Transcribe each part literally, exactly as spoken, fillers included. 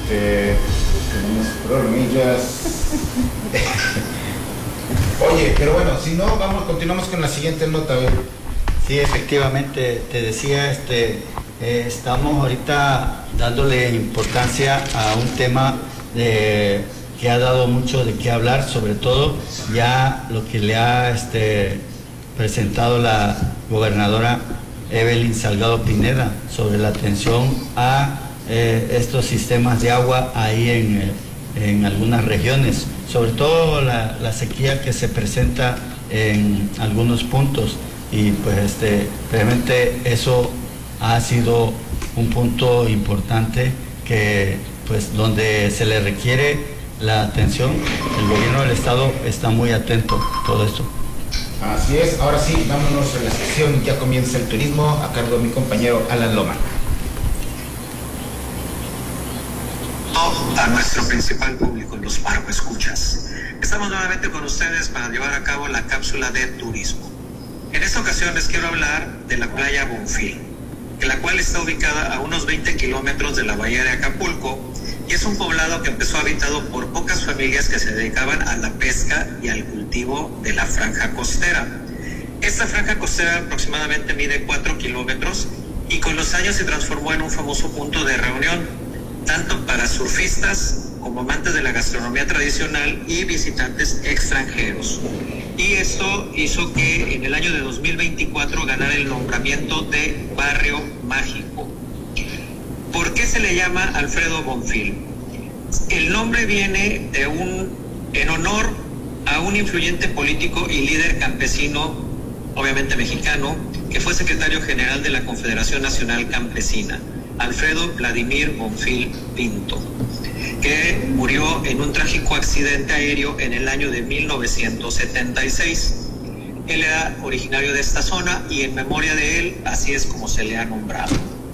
Este, tenemos problemillas. Oye, pero bueno, si no, vamos, continuamos con la siguiente nota. Sí, efectivamente, te decía, este, eh, estamos ahorita dándole importancia a un tema de, que ha dado mucho de qué hablar, sobre todo ya lo que le ha este, presentado la gobernadora Evelyn Salgado Pineda sobre la atención a eh, estos sistemas de agua ahí en, en algunas regiones, sobre todo la, la sequía que se presenta en algunos puntos. Y pues este, realmente eso ha sido un punto importante que pues donde se le requiere la atención, el gobierno del estado está muy atento a todo esto. Así es, ahora sí, vámonos a la sección, ya comienza el turismo a cargo de mi compañero Alan Loma. A nuestro principal público, los Marco Escuchas. Estamos nuevamente con ustedes para llevar a cabo la cápsula de turismo. En esta ocasión les quiero hablar de la playa Bonfil, la cual está ubicada a unos veinte kilómetros de la bahía de Acapulco y es un poblado que empezó habitado por pocas familias que se dedicaban a la pesca y al cultivo de la franja costera. Esta franja costera aproximadamente mide cuatro kilómetros y con los años se transformó en un famoso punto de reunión, tanto para surfistas como amantes de la gastronomía tradicional y visitantes extranjeros. Y esto hizo que en el año de dos mil veinticuatro ganara el nombramiento de Barrio Mágico. ¿Por qué se le llama Alfredo Bonfil? El nombre viene de un, en honor a un influyente político y líder campesino, obviamente mexicano, que fue secretario general de la Confederación Nacional Campesina, Alfredo Vladimir Bonfil Pinto, que murió en un trágico accidente aéreo en el año de mil novecientos setenta y seis. Él era originario de esta zona y en memoria de él, así es como se le ha nombrado.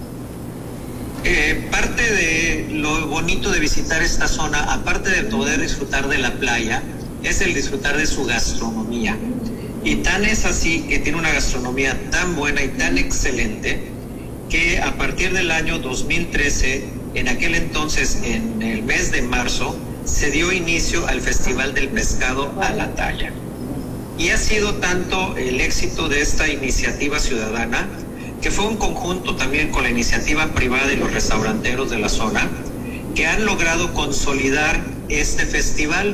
Eh, parte de lo bonito de visitar esta zona, aparte de poder disfrutar de la playa, es el disfrutar de su gastronomía. Y tan es así que tiene una gastronomía tan buena y tan excelente que a partir del año dos mil trece, en aquel entonces, en el mes de marzo, se dio inicio al Festival del Pescado a la Talla. Y ha sido tanto el éxito de esta iniciativa ciudadana, que fue un conjunto también con la iniciativa privada y los restauranteros de la zona, que han logrado consolidar este festival